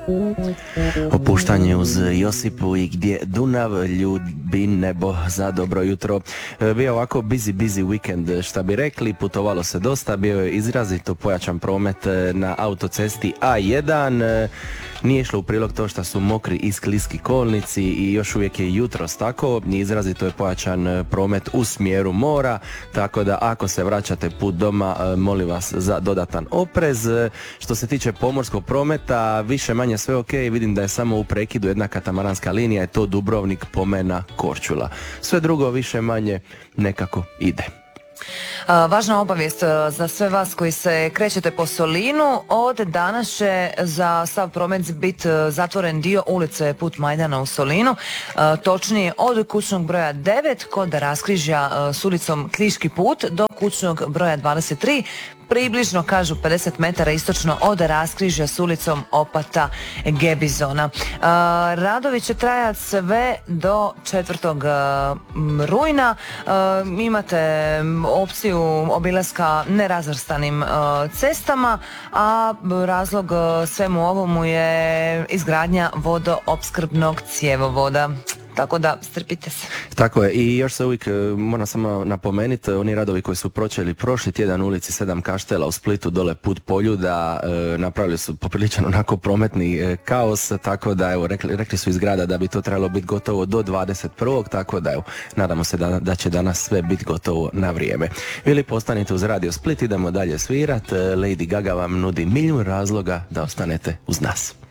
Opuštanje uz Josipu i gdje Dunav ljubi nebo za dobro jutro. Bio ovako busy weekend, šta bi rekli, putovalo se dosta, bio je izrazito pojačan promet na autocesti A1. Nije išlo u prilog to što su mokri i skliski kolnici i još uvijek je jutros tako, izrazito je pojačan promet u smjeru mora, tako da ako se vraćate put doma, molim vas za dodatan oprez. Što se tiče pomorskog prometa, više manje sve ok, vidim da je samo u prekidu jedna katamaranska linija, je to Dubrovnik, Pomena, Korčula. Sve drugo više manje nekako ide. Važna obavijest za sve vas koji se krećete po Solinu, od danas će za sav promet biti zatvoren dio ulice Put Majdana u Solinu, točnije od kućnog broja 9 kod raskrižja s ulicom Kriški put do kućnog broja 23, približno kažu 50 metara istočno od raskrižja s ulicom Opata Gebizona. Radovi će trajati sve do 4. rujna. Imate opciju obilaska nerazvrstanim cestama, a razlog svemu ovomu je izgradnja vodoopskrbnog cjevovoda. Tako da strpite se. Tako je, i još se uvijek moram samo napomenuti, oni radovi koji su počeli prošli tjedan ulici 7 Kaštela u Splitu dole put Poljuda, napravili su popriličan onako prometni kaos, tako da evo rekli su iz grada da bi to trebalo biti gotovo do 21. tako da evo nadamo se da će danas sve biti gotovo na vrijeme. Ili postanite uz Radio Split, idemo dalje svirat, Lady Gaga vam nudi milijun razloga da ostanete uz nas.